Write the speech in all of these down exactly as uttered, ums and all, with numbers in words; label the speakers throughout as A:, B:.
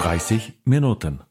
A: dreißig Minuten.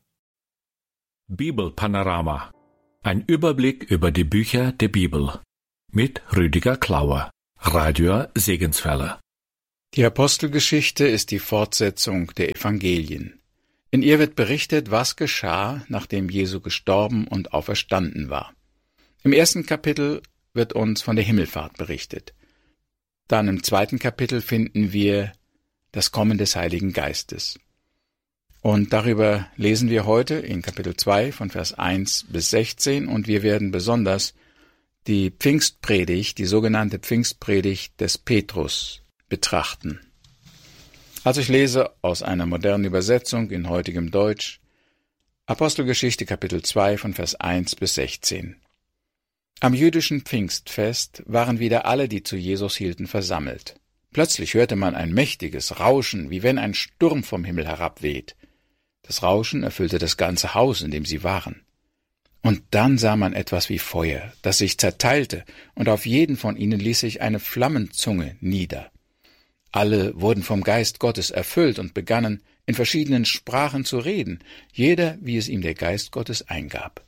A: Bibelpanorama. Ein Überblick über die Bücher der Bibel. Mit Rüdiger Klauer, Radio Segenswelle.
B: Die Apostelgeschichte ist die Fortsetzung der Evangelien. In ihr wird berichtet, was geschah, nachdem Jesu gestorben und auferstanden war. Im ersten Kapitel wird uns von der Himmelfahrt berichtet. Dann im zweiten Kapitel finden wir das Kommen des Heiligen Geistes. Und darüber lesen wir heute in Kapitel zwei von Vers eins bis sechzehn, und wir werden besonders die Pfingstpredigt, die sogenannte Pfingstpredigt des Petrus, betrachten. Also ich lese aus einer modernen Übersetzung in heutigem Deutsch Apostelgeschichte Kapitel zwei von Vers eins bis sechzehn. Am jüdischen Pfingstfest waren wieder alle, die zu Jesus hielten, versammelt. Plötzlich hörte man ein mächtiges Rauschen, wie wenn ein Sturm vom Himmel herabweht. Das Rauschen erfüllte das ganze Haus, in dem sie waren. Und dann sah man etwas wie Feuer, das sich zerteilte, und auf jeden von ihnen ließ sich eine Flammenzunge nieder. Alle wurden vom Geist Gottes erfüllt und begannen, in verschiedenen Sprachen zu reden, jeder, wie es ihm der Geist Gottes eingab.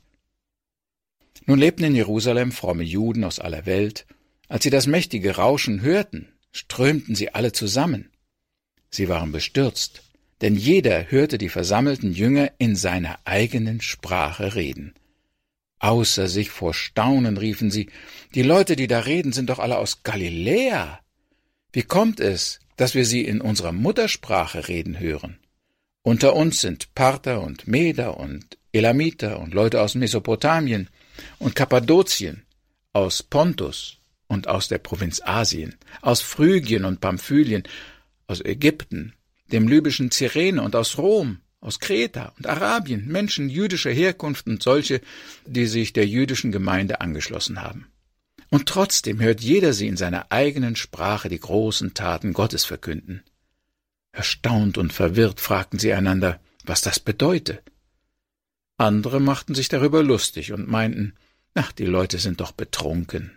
B: Nun lebten in Jerusalem fromme Juden aus aller Welt. Als sie das mächtige Rauschen hörten, strömten sie alle zusammen. Sie waren bestürzt, denn jeder hörte die versammelten Jünger in seiner eigenen Sprache reden. Außer sich vor Staunen riefen sie: Die Leute, die da reden, sind doch alle aus Galiläa. Wie kommt es, dass wir sie in unserer Muttersprache reden hören? Unter uns sind Parther und Meder und Elamiter und Leute aus Mesopotamien und Kappadokien, aus Pontus und aus der Provinz Asien, aus Phrygien und Pamphylien, aus Ägypten, dem libyschen Cyrene und aus Rom, aus Kreta und Arabien, Menschen jüdischer Herkunft und solche, die sich der jüdischen Gemeinde angeschlossen haben. Und trotzdem hört jeder sie in seiner eigenen Sprache die großen Taten Gottes verkünden. Erstaunt und verwirrt fragten sie einander, was das bedeute. Andere machten sich darüber lustig und meinten, ach, die Leute sind doch betrunken.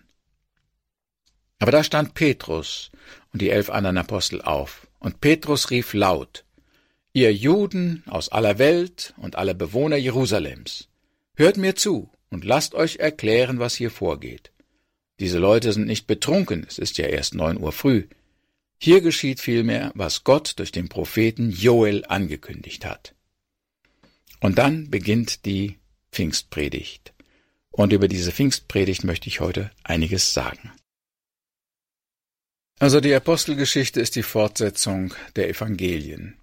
B: Aber da stand Petrus und die elf anderen Apostel auf, und Petrus rief laut: Ihr Juden aus aller Welt und alle Bewohner Jerusalems, hört mir zu und lasst euch erklären, was hier vorgeht. Diese Leute sind nicht betrunken, es ist ja erst neun Uhr früh. Hier geschieht vielmehr, was Gott durch den Propheten Joel angekündigt hat. Und dann beginnt die Pfingstpredigt. Und über diese Pfingstpredigt möchte ich heute einiges sagen. Also die Apostelgeschichte ist die Fortsetzung der Evangelien.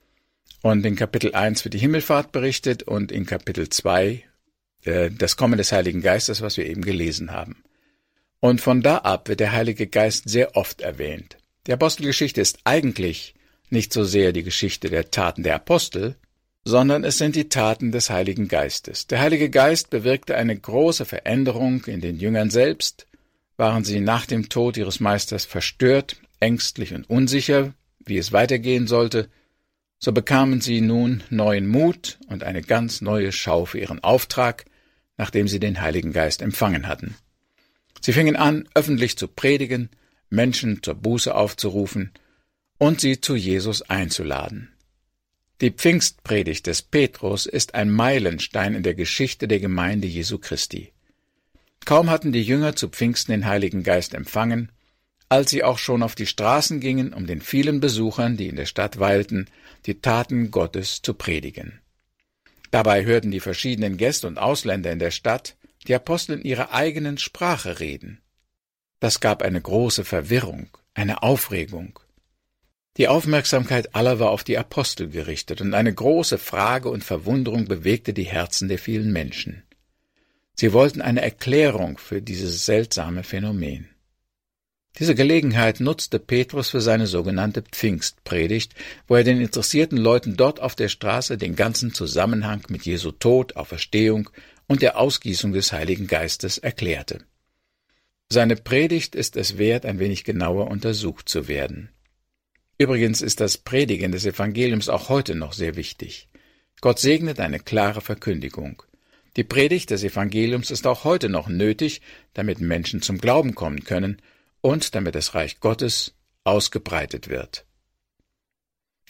B: Und in Kapitel eins wird die Himmelfahrt berichtet und in Kapitel zwei äh, das Kommen des Heiligen Geistes, was wir eben gelesen haben. Und von da ab wird der Heilige Geist sehr oft erwähnt. Die Apostelgeschichte ist eigentlich nicht so sehr die Geschichte der Taten der Apostel, sondern es sind die Taten des Heiligen Geistes. Der Heilige Geist bewirkte eine große Veränderung in den Jüngern selbst. Waren sie nach dem Tod ihres Meisters verstört, ängstlich und unsicher, wie es weitergehen sollte, so bekamen sie nun neuen Mut und eine ganz neue Schau für ihren Auftrag, nachdem sie den Heiligen Geist empfangen hatten. Sie fingen an, öffentlich zu predigen, Menschen zur Buße aufzurufen und sie zu Jesus einzuladen. Die Pfingstpredigt des Petrus ist ein Meilenstein in der Geschichte der Gemeinde Jesu Christi. Kaum hatten die Jünger zu Pfingsten den Heiligen Geist empfangen, als sie auch schon auf die Straßen gingen, um den vielen Besuchern, die in der Stadt weilten, die Taten Gottes zu predigen. Dabei hörten die verschiedenen Gäste und Ausländer in der Stadt die Apostel in ihrer eigenen Sprache reden. Das gab eine große Verwirrung, eine Aufregung. Die Aufmerksamkeit aller war auf die Apostel gerichtet, und eine große Frage und Verwunderung bewegte die Herzen der vielen Menschen. Sie wollten eine Erklärung für dieses seltsame Phänomen. Diese Gelegenheit nutzte Petrus für seine sogenannte Pfingstpredigt, wo er den interessierten Leuten dort auf der Straße den ganzen Zusammenhang mit Jesu Tod, Auferstehung und der Ausgießung des Heiligen Geistes erklärte. Seine Predigt ist es wert, ein wenig genauer untersucht zu werden. Übrigens ist das Predigen des Evangeliums auch heute noch sehr wichtig. Gott segnet eine klare Verkündigung. Die Predigt des Evangeliums ist auch heute noch nötig, damit Menschen zum Glauben kommen können und damit das Reich Gottes ausgebreitet wird.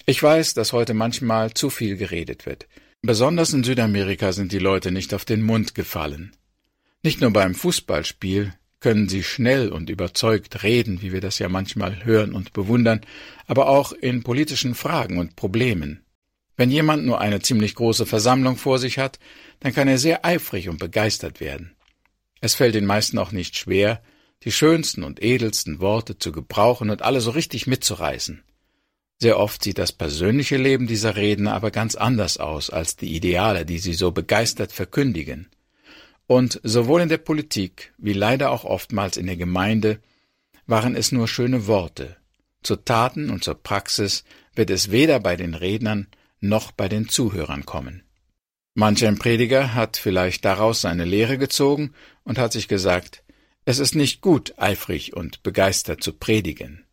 B: Ich weiß, dass heute manchmal zu viel geredet wird. Besonders in Südamerika sind die Leute nicht auf den Mund gefallen. Nicht nur beim Fußballspiel können sie schnell und überzeugt reden, wie wir das ja manchmal hören und bewundern, aber auch in politischen Fragen und Problemen. Wenn jemand nur eine ziemlich große Versammlung vor sich hat, dann kann er sehr eifrig und begeistert werden. Es fällt den meisten auch nicht schwer, die schönsten und edelsten Worte zu gebrauchen und alle so richtig mitzureißen. Sehr oft sieht das persönliche Leben dieser Redner aber ganz anders aus als die Ideale, die sie so begeistert verkündigen. Und sowohl in der Politik wie leider auch oftmals in der Gemeinde waren es nur schöne Worte. Zu Taten und zur Praxis wird es weder bei den Rednern noch bei den Zuhörern kommen. Manch ein Prediger hat vielleicht daraus seine Lehre gezogen und hat sich gesagt, es ist nicht gut, eifrig und begeistert zu predigen.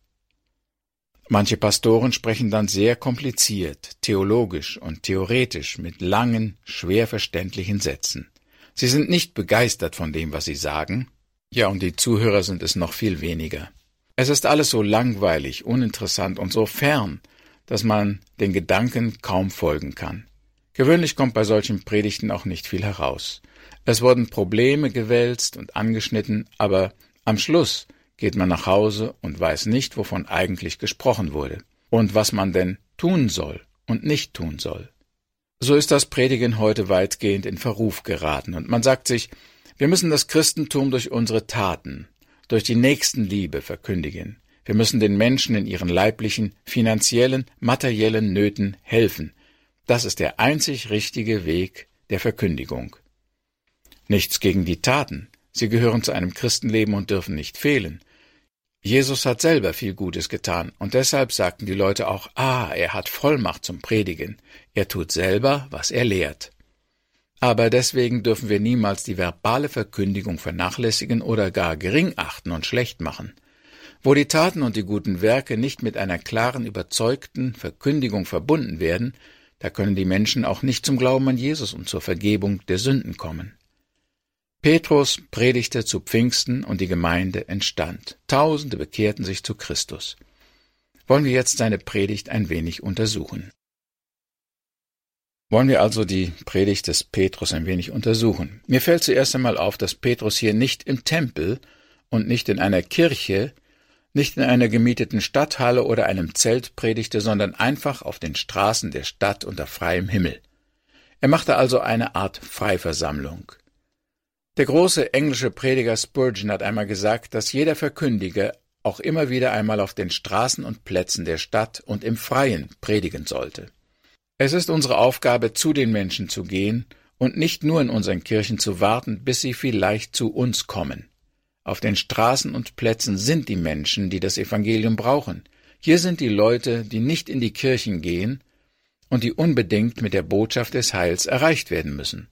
B: Manche Pastoren sprechen dann sehr kompliziert, theologisch und theoretisch mit langen, schwer verständlichen Sätzen. Sie sind nicht begeistert von dem, was sie sagen, ja, und die Zuhörer sind es noch viel weniger. Es ist alles so langweilig, uninteressant und so fern, dass man den Gedanken kaum folgen kann. Gewöhnlich kommt bei solchen Predigten auch nicht viel heraus. Es wurden Probleme gewälzt und angeschnitten, aber am Schluss geht man nach Hause und weiß nicht, wovon eigentlich gesprochen wurde und was man denn tun soll und nicht tun soll. So ist das Predigen heute weitgehend in Verruf geraten und man sagt sich, wir müssen das Christentum durch unsere Taten, durch die Nächstenliebe verkündigen. Wir müssen den Menschen in ihren leiblichen, finanziellen, materiellen Nöten helfen. Das ist der einzig richtige Weg der Verkündigung. Nichts gegen die Taten. Sie gehören zu einem Christenleben und dürfen nicht fehlen. Jesus hat selber viel Gutes getan, und deshalb sagten die Leute auch, ah, er hat Vollmacht zum Predigen. Er tut selber, was er lehrt. Aber deswegen dürfen wir niemals die verbale Verkündigung vernachlässigen oder gar gering achten und schlecht machen. Wo die Taten und die guten Werke nicht mit einer klaren, überzeugten Verkündigung verbunden werden, da können die Menschen auch nicht zum Glauben an Jesus und zur Vergebung der Sünden kommen. Petrus predigte zu Pfingsten und die Gemeinde entstand. Tausende bekehrten sich zu Christus. Wollen wir jetzt seine Predigt ein wenig untersuchen. Wollen wir also die Predigt des Petrus ein wenig untersuchen. Mir fällt zuerst einmal auf, dass Petrus hier nicht im Tempel und nicht in einer Kirche, nicht in einer gemieteten Stadthalle oder einem Zelt predigte, sondern einfach auf den Straßen der Stadt unter freiem Himmel. Er machte also eine Art Freiversammlung. Der große englische Prediger Spurgeon hat einmal gesagt, dass jeder Verkündiger auch immer wieder einmal auf den Straßen und Plätzen der Stadt und im Freien predigen sollte. Es ist unsere Aufgabe, zu den Menschen zu gehen und nicht nur in unseren Kirchen zu warten, bis sie vielleicht zu uns kommen. Auf den Straßen und Plätzen sind die Menschen, die das Evangelium brauchen. Hier sind die Leute, die nicht in die Kirchen gehen und die unbedingt mit der Botschaft des Heils erreicht werden müssen.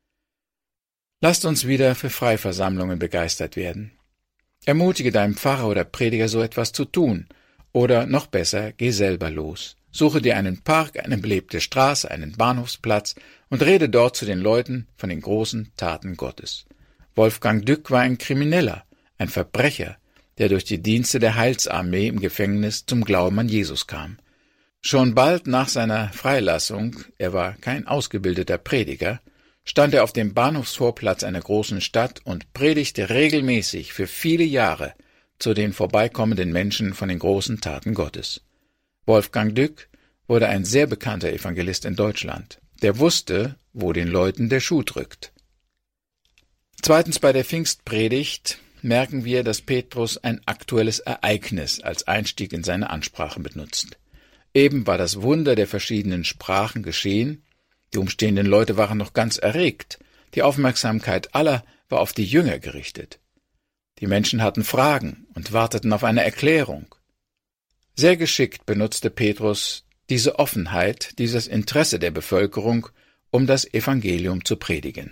B: Lasst uns wieder für Freiversammlungen begeistert werden. Ermutige deinen Pfarrer oder Prediger, so etwas zu tun. Oder noch besser, geh selber los. Suche dir einen Park, eine belebte Straße, einen Bahnhofsplatz und rede dort zu den Leuten von den großen Taten Gottes. Wolfgang Dück war ein Krimineller, ein Verbrecher, der durch die Dienste der Heilsarmee im Gefängnis zum Glauben an Jesus kam. Schon bald nach seiner Freilassung, er war kein ausgebildeter Prediger, stand er auf dem Bahnhofsvorplatz einer großen Stadt und predigte regelmäßig für viele Jahre zu den vorbeikommenden Menschen von den großen Taten Gottes. Wolfgang Dück wurde ein sehr bekannter Evangelist in Deutschland. Der wusste, wo den Leuten der Schuh drückt. Zweitens, bei der Pfingstpredigt merken wir, dass Petrus ein aktuelles Ereignis als Einstieg in seine Ansprache benutzt. Eben war das Wunder der verschiedenen Sprachen geschehen. Die umstehenden Leute waren noch ganz erregt. Die Aufmerksamkeit aller war auf die Jünger gerichtet. Die Menschen hatten Fragen und warteten auf eine Erklärung. Sehr geschickt benutzte Petrus diese Offenheit, dieses Interesse der Bevölkerung, um das Evangelium zu predigen.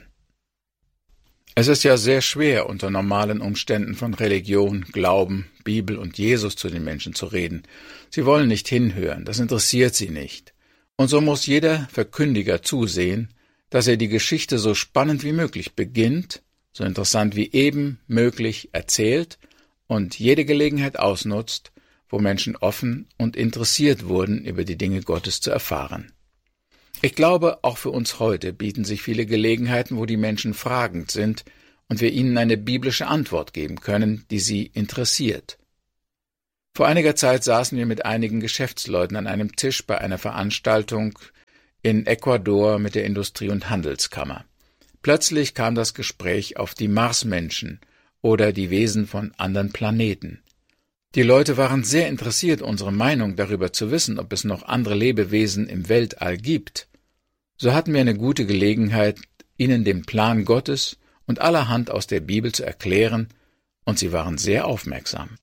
B: Es ist ja sehr schwer, unter normalen Umständen von Religion, Glauben, Bibel und Jesus zu den Menschen zu reden. Sie wollen nicht hinhören, das interessiert sie nicht. Und so muss jeder Verkündiger zusehen, dass er die Geschichte so spannend wie möglich beginnt, so interessant wie eben möglich erzählt und jede Gelegenheit ausnutzt, wo Menschen offen und interessiert wurden, über die Dinge Gottes zu erfahren. Ich glaube, auch für uns heute bieten sich viele Gelegenheiten, wo die Menschen fragend sind und wir ihnen eine biblische Antwort geben können, die sie interessiert. Vor einiger Zeit saßen wir mit einigen Geschäftsleuten an einem Tisch bei einer Veranstaltung in Ecuador mit der Industrie- und Handelskammer. Plötzlich kam das Gespräch auf die Marsmenschen oder die Wesen von anderen Planeten. Die Leute waren sehr interessiert, unsere Meinung darüber zu wissen, ob es noch andere Lebewesen im Weltall gibt. So hatten wir eine gute Gelegenheit, ihnen den Plan Gottes und allerhand aus der Bibel zu erklären, und sie waren sehr aufmerksam.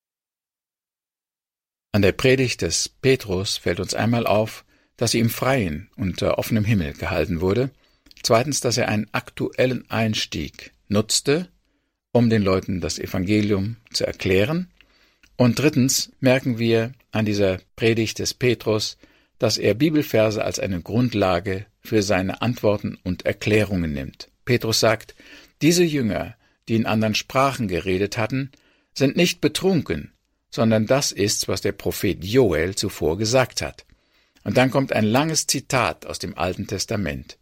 B: An der Predigt des Petrus fällt uns einmal auf, dass sie im Freien unter offenem Himmel gehalten wurde, zweitens, dass er einen aktuellen Einstieg nutzte, um den Leuten das Evangelium zu erklären, und drittens merken wir an dieser Predigt des Petrus, dass er Bibelverse als eine Grundlage für seine Antworten und Erklärungen nimmt. Petrus sagt, diese Jünger, die in anderen Sprachen geredet hatten, sind nicht betrunken, sondern das ist's, was der Prophet Joel zuvor gesagt hat. Und dann kommt ein langes Zitat aus dem Alten Testament.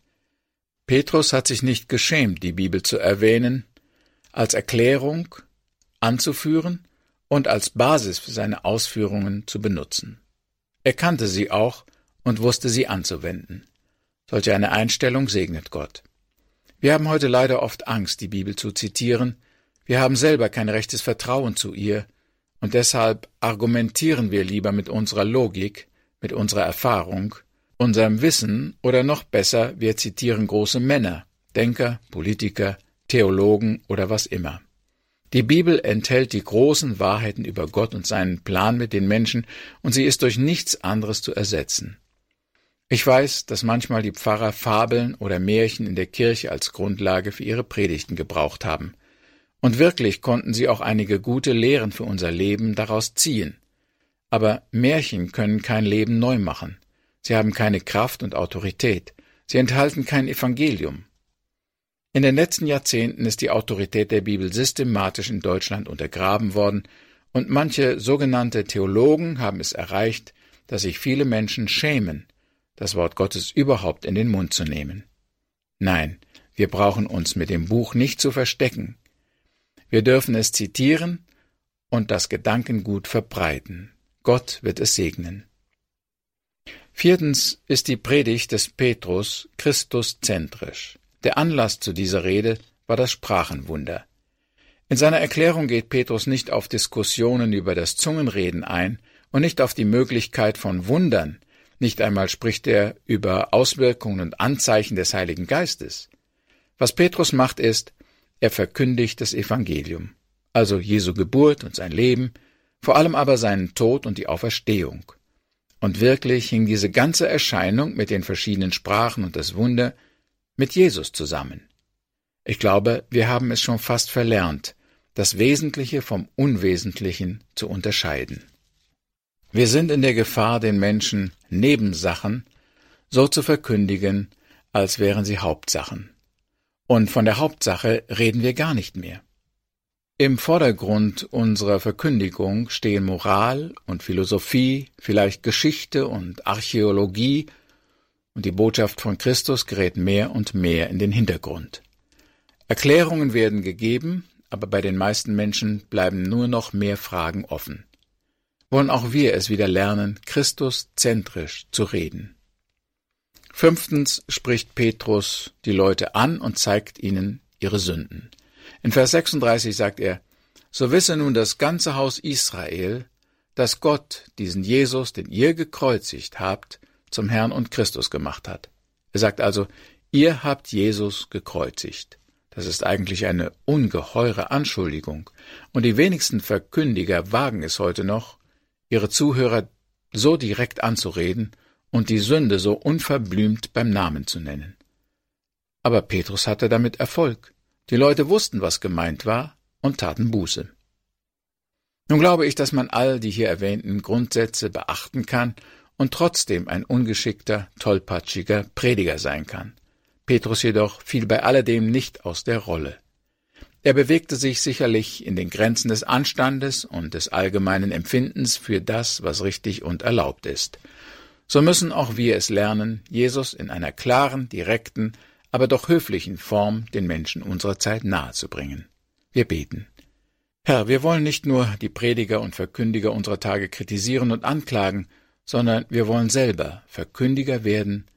B: Petrus hat sich nicht geschämt, die Bibel zu erwähnen, als Erklärung anzuführen und als Basis für seine Ausführungen zu benutzen. Er kannte sie auch und wusste sie anzuwenden. Solch eine Einstellung segnet Gott. Wir haben heute leider oft Angst, die Bibel zu zitieren. Wir haben selber kein rechtes Vertrauen zu ihr, und deshalb argumentieren wir lieber mit unserer Logik, mit unserer Erfahrung, unserem Wissen oder noch besser, wir zitieren große Männer, Denker, Politiker, Theologen oder was immer. Die Bibel enthält die großen Wahrheiten über Gott und seinen Plan mit den Menschen, und sie ist durch nichts anderes zu ersetzen. Ich weiß, dass manchmal die Pfarrer Fabeln oder Märchen in der Kirche als Grundlage für ihre Predigten gebraucht haben. Und wirklich konnten sie auch einige gute Lehren für unser Leben daraus ziehen. Aber Märchen können kein Leben neu machen. Sie haben keine Kraft und Autorität. Sie enthalten kein Evangelium. In den letzten Jahrzehnten ist die Autorität der Bibel systematisch in Deutschland untergraben worden, und manche sogenannte Theologen haben es erreicht, dass sich viele Menschen schämen, das Wort Gottes überhaupt in den Mund zu nehmen. Nein, wir brauchen uns mit dem Buch nicht zu verstecken. Wir dürfen es zitieren und das Gedankengut verbreiten. Gott wird es segnen. Viertens ist die Predigt des Petrus christuszentrisch. Der Anlass zu dieser Rede war das Sprachenwunder. In seiner Erklärung geht Petrus nicht auf Diskussionen über das Zungenreden ein und nicht auf die Möglichkeit von Wundern. Nicht einmal spricht er über Auswirkungen und Anzeichen des Heiligen Geistes. Was Petrus macht ist, er verkündigt das Evangelium, also Jesu Geburt und sein Leben, vor allem aber seinen Tod und die Auferstehung. Und wirklich hing diese ganze Erscheinung mit den verschiedenen Sprachen und das Wunder mit Jesus zusammen. Ich glaube, wir haben es schon fast verlernt, das Wesentliche vom Unwesentlichen zu unterscheiden. Wir sind in der Gefahr, den Menschen Nebensachen so zu verkündigen, als wären sie Hauptsachen. Und von der Hauptsache reden wir gar nicht mehr. Im Vordergrund unserer Verkündigung stehen Moral und Philosophie, vielleicht Geschichte und Archäologie, und die Botschaft von Christus gerät mehr und mehr in den Hintergrund. Erklärungen werden gegeben, aber bei den meisten Menschen bleiben nur noch mehr Fragen offen. Wollen auch wir es wieder lernen, Christuszentrisch zu reden. Fünftens spricht Petrus die Leute an und zeigt ihnen ihre Sünden. In Vers sechsunddreißig sagt er, »So wisse nun das ganze Haus Israel, dass Gott diesen Jesus, den ihr gekreuzigt habt, zum Herrn und Christus gemacht hat.« Er sagt also, ihr habt Jesus gekreuzigt. Das ist eigentlich eine ungeheure Anschuldigung, und die wenigsten Verkündiger wagen es heute noch, ihre Zuhörer so direkt anzureden und die Sünde so unverblümt beim Namen zu nennen. Aber Petrus hatte damit Erfolg. Die Leute wussten, was gemeint war, und taten Buße. Nun glaube ich, dass man all die hier erwähnten Grundsätze beachten kann und trotzdem ein ungeschickter, tollpatschiger Prediger sein kann. Petrus jedoch fiel bei alledem nicht aus der Rolle. Er bewegte sich sicherlich in den Grenzen des Anstandes und des allgemeinen Empfindens für das, was richtig und erlaubt ist. So müssen auch wir es lernen, Jesus in einer klaren, direkten, aber doch höflichen Form den Menschen unserer Zeit nahezubringen. Wir beten. Herr, wir wollen nicht nur die Prediger und Verkündiger unserer Tage kritisieren und anklagen, sondern wir wollen selber Verkündiger werden